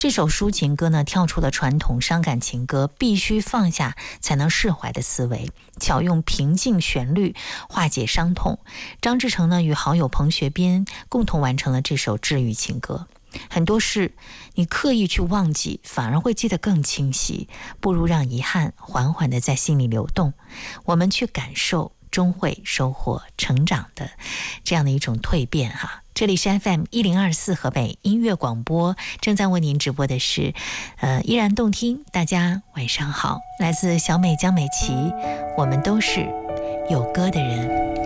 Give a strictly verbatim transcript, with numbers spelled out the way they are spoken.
这首抒情歌呢，跳出了传统伤感情歌必须放下才能释怀的思维，巧用平静旋律化解伤痛。张志成呢，与好友彭学斌共同完成了这首治愈情歌。很多事你刻意去忘记，反而会记得更清晰，不如让遗憾缓缓地在心里流动，我们去感受，终会收获成长的这样的一种蜕变哈。这里是 F M 一零二四河北音乐广播，正在为您直播的是呃依然动听。大家晚上好，来自小美江美琪，我们都是有歌的人。